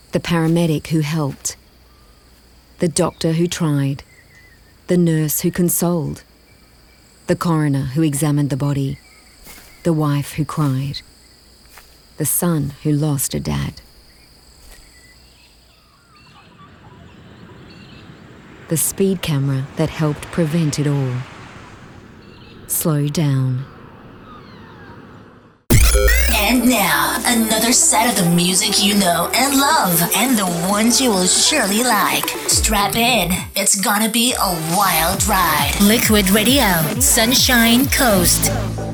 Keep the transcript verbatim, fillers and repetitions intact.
The paramedic who helped. The doctor who tried. The nurse who consoled. The coroner who examined the body. The wife who cried. The son who lost a dad. The speed camera that helped prevent it all. Slow down. And now, another set of the music you know and love, and the ones you will surely like. Strap in, it's gonna be a wild ride. Liquid Radio, Sunshine Coast.